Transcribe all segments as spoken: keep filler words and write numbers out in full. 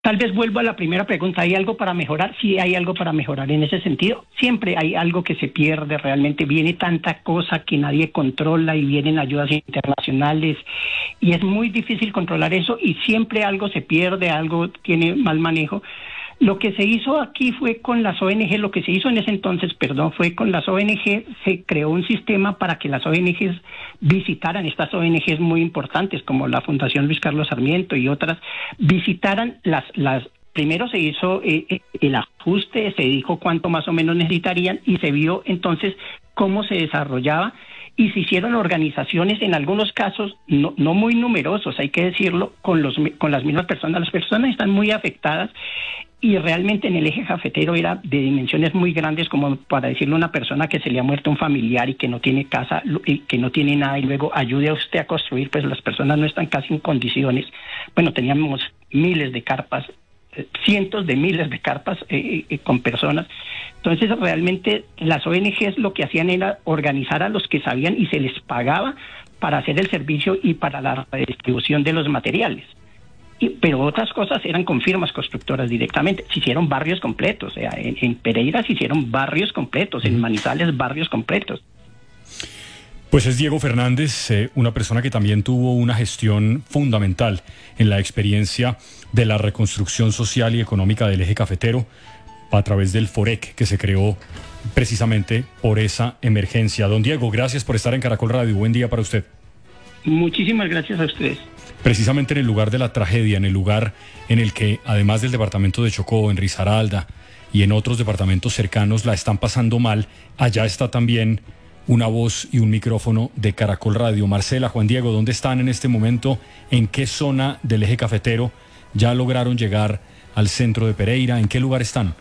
Tal vez vuelvo a la primera pregunta, ¿hay algo para mejorar? Sí, hay algo para mejorar en ese sentido. Siempre hay algo que se pierde, realmente viene tanta cosa que nadie controla y vienen ayudas internacionales y es muy difícil controlar eso y siempre algo se pierde, algo tiene mal manejo. Lo que se hizo aquí fue con las O N G, lo que se hizo en ese entonces, perdón, fue con las O N G, se creó un sistema para que las O N Gs visitaran, estas O N Gs muy importantes como la Fundación Luis Carlos Sarmiento y otras, visitaran las, las primero se hizo eh, el ajuste, se dijo cuánto más o menos necesitarían y se vio entonces cómo se desarrollaba. Y se hicieron organizaciones, en algunos casos, no, no muy numerosos, hay que decirlo, con, los, con las mismas personas. Las personas están muy afectadas y realmente en el eje cafetero era de dimensiones muy grandes, como para decirle a una persona que se le ha muerto un familiar y que no tiene casa, y que no tiene nada, y luego ayude a usted a construir, pues las personas no están casi en condiciones. Bueno, teníamos miles de carpas, cientos de miles de carpas eh, eh, con personas. Entonces realmente las O N Gs lo que hacían era organizar a los que sabían y se les pagaba para hacer el servicio y para la redistribución de los materiales. Y, pero otras cosas eran con firmas constructoras directamente. Se hicieron barrios completos, o sea, en, en Pereira se hicieron barrios completos, en Manizales barrios completos. Pues es Diego Fernández, eh, una persona que también tuvo una gestión fundamental en la experiencia de la reconstrucción social y económica del eje cafetero a través del FOREC, que se creó precisamente por esa emergencia. Don Diego, gracias por estar en Caracol Radio. Buen día para usted. Muchísimas gracias a ustedes. Precisamente en el lugar de la tragedia, en el lugar en el que, además del departamento de Chocó, en Risaralda y en otros departamentos cercanos la están pasando mal, allá está también una voz y un micrófono de Caracol Radio. Marcela, Juan Diego, ¿dónde están en este momento? ¿En qué zona del eje cafetero ya lograron llegar al centro de Pereira? ¿En qué lugar están?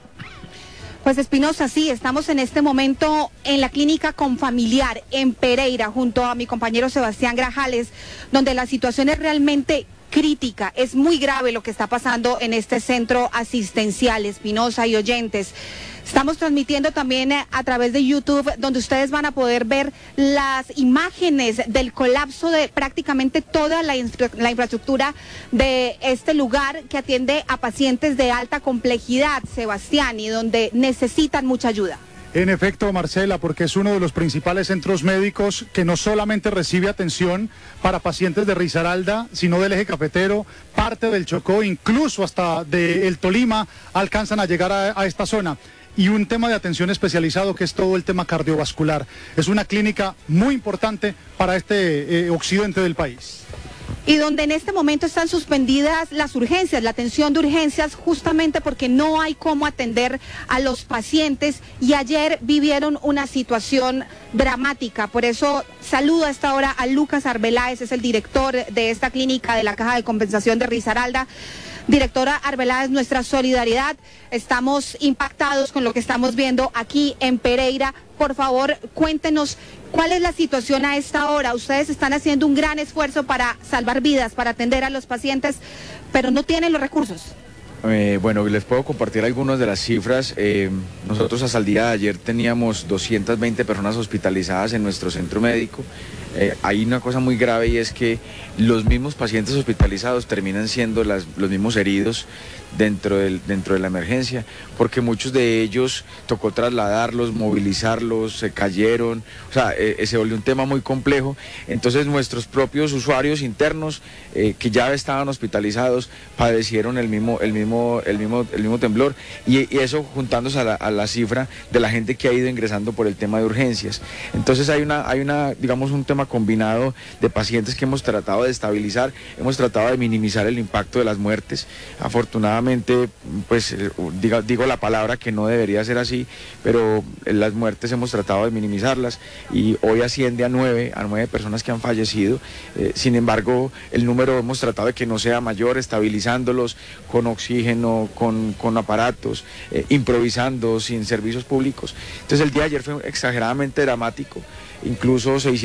Pues Espinosa, sí, estamos en este momento en la clínica Confamiliar en Pereira, junto a mi compañero Sebastián Grajales, donde la situación es realmente crítica, es muy grave lo que está pasando en este centro asistencial, Espinosa y oyentes. Estamos transmitiendo también a través de YouTube, donde ustedes van a poder ver las imágenes del colapso de prácticamente toda la, infra la infraestructura de este lugar que atiende a pacientes de alta complejidad, Sebastián, y donde necesitan mucha ayuda. En efecto, Marcela, porque es uno de los principales centros médicos que no solamente recibe atención para pacientes de Risaralda, sino del eje cafetero, parte del Chocó, incluso hasta del Tolima, alcanzan a llegar a, a esta zona. Y un tema de atención especializado que es todo el tema cardiovascular. Es una clínica muy importante para este eh, occidente del país. Y donde en este momento están suspendidas las urgencias, la atención de urgencias, justamente porque no hay cómo atender a los pacientes y ayer vivieron una situación dramática. Por eso saludo a esta hora a Lucas Arbeláez, es el director de esta clínica de la Caja de Compensación de Risaralda. Directora Arbeláez, nuestra solidaridad, estamos impactados con lo que estamos viendo aquí en Pereira. Por favor, cuéntenos cuál es la situación a esta hora. Ustedes están haciendo un gran esfuerzo para salvar vidas, para atender a los pacientes, pero no tienen los recursos. Eh, bueno, les puedo compartir algunas de las cifras. Eh, nosotros hasta el día de ayer teníamos doscientas veinte personas hospitalizadas en nuestro centro médico. Eh, hay una cosa muy grave y es que los mismos pacientes hospitalizados terminan siendo las, los mismos heridos dentro, del, dentro de la emergencia, porque muchos de ellos tocó trasladarlos, movilizarlos, se cayeron, o sea, eh, se volvió un tema muy complejo. Entonces nuestros propios usuarios internos eh, que ya estaban hospitalizados padecieron el mismo, el mismo, el mismo, el mismo temblor y, y eso juntándose a la, a la cifra de la gente que ha ido ingresando por el tema de urgencias. Entonces hay una, hay una, digamos, un tema combinado de pacientes que hemos tratado de estabilizar, hemos tratado de minimizar el impacto de las muertes. Afortunadamente, pues digo, digo la palabra que no debería ser así, pero las muertes hemos tratado de minimizarlas y hoy asciende a nueve, a nueve personas que han fallecido. Eh, sin embargo, el número hemos tratado de que no sea mayor, estabilizándolos con oxígeno, con, con aparatos, eh, improvisando, sin servicios públicos. Entonces el día de ayer fue exageradamente dramático. Incluso se hicieron procedimientos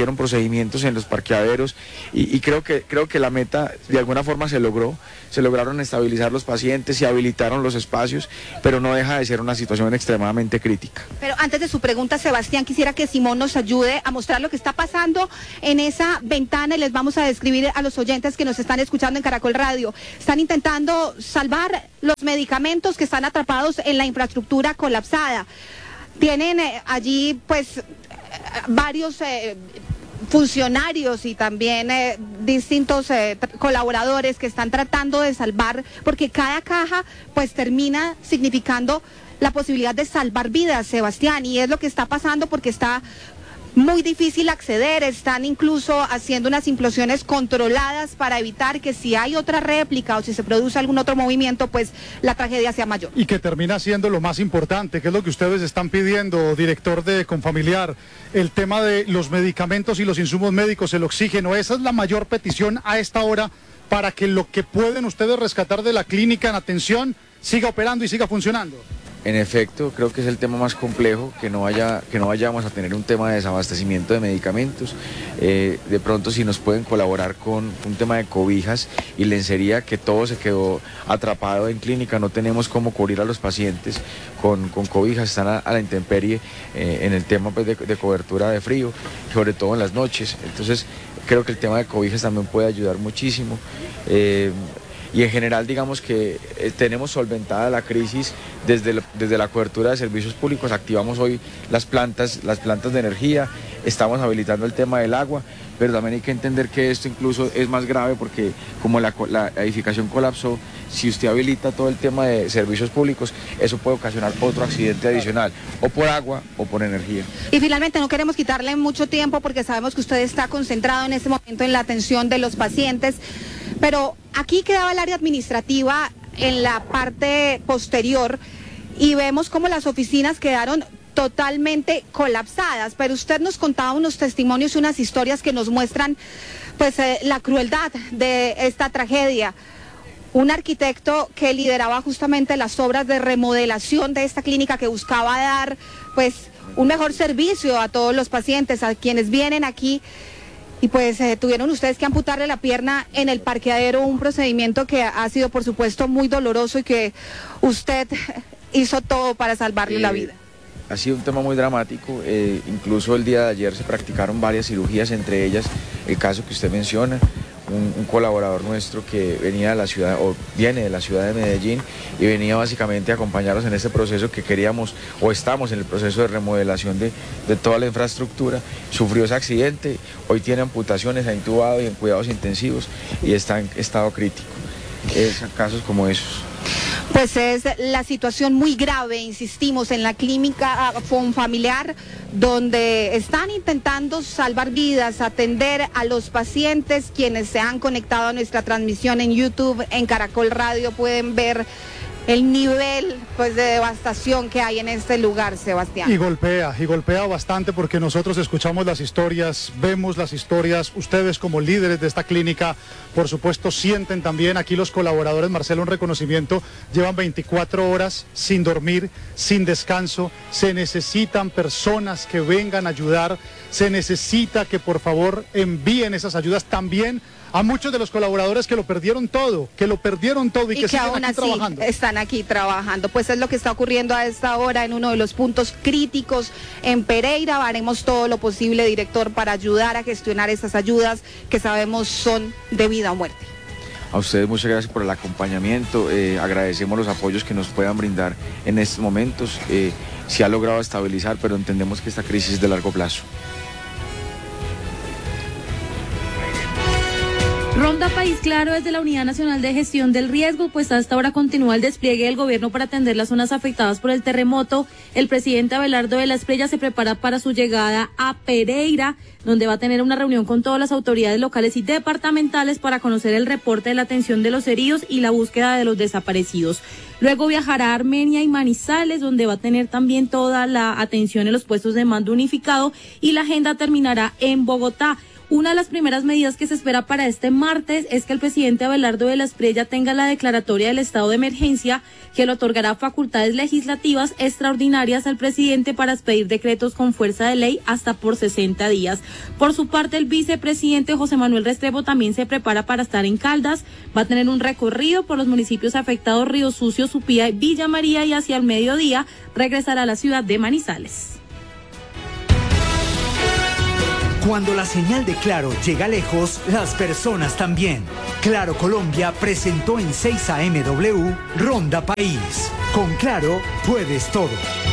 desabastecimientos en los parqueaderos y, y creo que creo que la meta de alguna forma se logró, se lograron estabilizar los pacientes, se habilitaron los espacios, pero no deja de ser una situación extremadamente crítica. Pero antes de su pregunta, Sebastián, quisiera que Simón nos ayude a mostrar lo que está pasando en esa ventana y les vamos a describir a los oyentes que nos están escuchando en Caracol Radio. Están intentando salvar los medicamentos que están atrapados en la infraestructura colapsada. Tienen eh, allí pues eh, varios eh, funcionarios y también eh, distintos eh, colaboradores que están tratando de salvar, porque cada caja pues termina significando la posibilidad de salvar vidas, Sebastián, y es lo que está pasando porque está muy difícil acceder, están incluso haciendo unas implosiones controladas para evitar que si hay otra réplica o si se produce algún otro movimiento, pues la tragedia sea mayor. Y que termina siendo lo más importante, que es lo que ustedes están pidiendo, director de Confamiliar, el tema de los medicamentos y los insumos médicos, el oxígeno, esa es la mayor petición a esta hora para que lo que pueden ustedes rescatar de la clínica en atención siga operando y siga funcionando. En efecto, creo que es el tema más complejo, que no vaya, que no vayamos a tener un tema de desabastecimiento de medicamentos. Eh, de pronto si nos pueden colaborar con un tema de cobijas y lencería, que todo se quedó atrapado en clínica, no tenemos cómo cubrir a los pacientes con, con cobijas, están a, a la intemperie eh, en el tema pues, de, de cobertura de frío, sobre todo en las noches. Entonces creo que el tema de cobijas también puede ayudar muchísimo. Eh, Y en general digamos que eh, tenemos solventada la crisis desde, lo, desde la cobertura de servicios públicos, activamos hoy las plantas, las plantas de energía, estamos habilitando el tema del agua, pero también hay que entender que esto incluso es más grave porque como la, la edificación colapsó, si usted habilita todo el tema de servicios públicos, eso puede ocasionar otro accidente adicional, o por agua o por energía. Y finalmente no queremos quitarle mucho tiempo porque sabemos que usted está concentrado en este momento en la atención de los pacientes, pero aquí quedaba el área administrativa en la parte posterior y vemos cómo las oficinas quedaron totalmente colapsadas, pero usted nos contaba unos testimonios y unas historias que nos muestran pues eh, la crueldad de esta tragedia. Un arquitecto que lideraba justamente las obras de remodelación de esta clínica que buscaba dar pues un mejor servicio a todos los pacientes, a quienes vienen aquí. Y pues eh, tuvieron ustedes que amputarle la pierna en el parqueadero, un procedimiento que ha sido por supuesto muy doloroso y que usted hizo todo para salvarle eh, la vida. Ha sido un tema muy dramático, eh, incluso el día de ayer se practicaron varias cirugías, entre ellas el caso que usted menciona, un, un colaborador nuestro que venía de la ciudad, o viene de la ciudad de Medellín y venía básicamente a acompañarnos en este proceso que queríamos, o estamos en el proceso de remodelación de, de toda la infraestructura, sufrió ese accidente, hoy tiene amputaciones, ha intubado y en cuidados intensivos y está en estado crítico. Es casos como esos. Pues es la situación muy grave, insistimos, en la clínica Confamiliar, donde están intentando salvar vidas, atender a los pacientes. Quienes se han conectado a nuestra transmisión en YouTube, en Caracol Radio, pueden ver el nivel pues de devastación que hay en este lugar, Sebastián. Y golpea, y golpea bastante porque nosotros escuchamos las historias, vemos las historias, ustedes como líderes de esta clínica, por supuesto sienten también, aquí los colaboradores, Marcelo, un reconocimiento, llevan veinticuatro horas sin dormir, sin descanso, se necesitan personas que vengan a ayudar, se necesita que por favor envíen esas ayudas también a muchos de los colaboradores que lo perdieron todo, que lo perdieron todo y, y que, que siguen aún aquí así trabajando. Están aquí trabajando. Pues es lo que está ocurriendo a esta hora en uno de los puntos críticos en Pereira. Haremos todo lo posible, director, para ayudar a gestionar estas ayudas que sabemos son de vida o muerte. A ustedes muchas gracias por el acompañamiento, eh, agradecemos los apoyos que nos puedan brindar en estos momentos. Eh, se ha logrado estabilizar, pero entendemos que esta crisis es de largo plazo. Ronda País Claro desde la Unidad Nacional de Gestión del Riesgo, pues hasta ahora continúa el despliegue del gobierno para atender las zonas afectadas por el terremoto. El presidente Abelardo de la Espriella se prepara para su llegada a Pereira, donde va a tener una reunión con todas las autoridades locales y departamentales para conocer el reporte de la atención de los heridos y la búsqueda de los desaparecidos. Luego viajará a Armenia y Manizales, donde va a tener también toda la atención en los puestos de mando unificado, y la agenda terminará en Bogotá. Una de las primeras medidas que se espera para este martes es que el presidente Abelardo de la Espriella tenga la declaratoria del estado de emergencia, que le otorgará facultades legislativas extraordinarias al presidente para expedir decretos con fuerza de ley hasta por sesenta días. Por su parte, el vicepresidente José Manuel Restrepo también se prepara para estar en Caldas. Va a tener un recorrido por los municipios afectados: Río Sucio, Supía y Villa María, y hacia el mediodía regresará a la ciudad de Manizales. Cuando la señal de Claro llega lejos, las personas también. Claro Colombia presentó en seis A M W Ronda País. Con Claro puedes todo.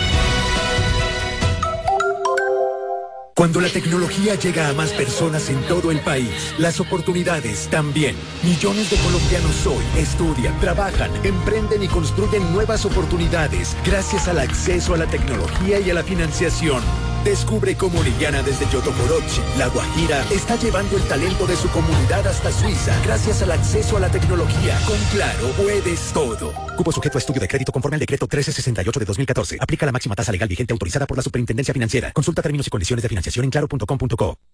Cuando la tecnología llega a más personas en todo el país, las oportunidades también. Millones de colombianos hoy estudian, trabajan, emprenden y construyen nuevas oportunidades gracias al acceso a la tecnología y a la financiación. Descubre cómo Orellana desde Yotoporochi, La Guajira, está llevando el talento de su comunidad hasta Suiza gracias al acceso a la tecnología. Con Claro puedes todo. Cupo sujeto a estudio de crédito conforme al decreto trece sesenta y ocho de dos mil catorce. Aplica la máxima tasa legal vigente autorizada por la Superintendencia Financiera. Consulta términos y condiciones de financiación en claro punto com punto co.